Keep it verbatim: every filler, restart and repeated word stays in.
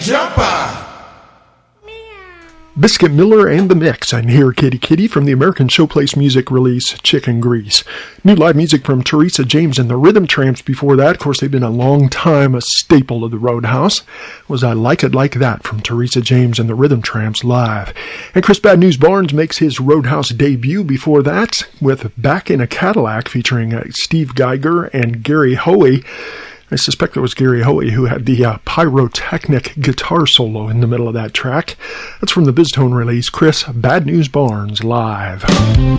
Jumper! Biscuit Miller and the Mix, and Here Kitty Kitty from the American Showplace music release Chicken Grease. New live music from Teresa James and the Rhythm Tramps before that. Of course, they've been a long time a staple of the Roadhouse. Was I Like It Like That from Teresa James and the Rhythm Tramps live. And Chris Bad News Barnes makes his Roadhouse debut before that with Back in a Cadillac featuring uh, Steve Geiger and Gary Hoey. I suspect it was Gary Hoey who had the uh, pyrotechnic guitar solo in the middle of that track. That's from the Biztone release, Chris Bad News Barnes live.